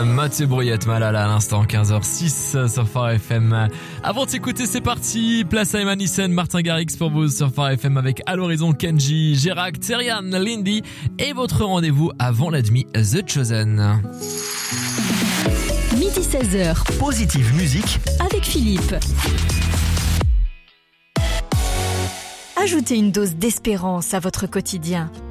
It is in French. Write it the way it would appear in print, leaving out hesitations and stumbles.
Mathieu Brouillette Malala à l'instant, 15h06 sur Phare FM. Avant de s'écouter, c'est parti. Place à Eman Nissen, Martin Garrix pour vous sur Phare FM avec à l'horizon Kenji, Gérard, Therian, Lindy et votre rendez-vous avant la demi, The Chosen. Midi 16h. Positive musique avec Philippe. Ajoutez une dose d'espérance à votre quotidien.